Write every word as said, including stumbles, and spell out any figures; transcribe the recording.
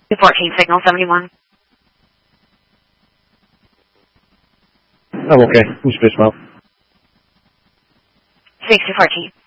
two fourteen, signal seventy-one. I'm okay. Who's fish mouth? six two fourteen.